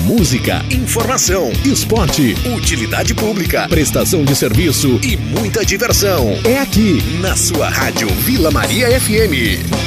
música, informação, esporte, utilidade pública, prestação de serviço e muita diversão. É aqui, na sua rádio Vila Maria FM.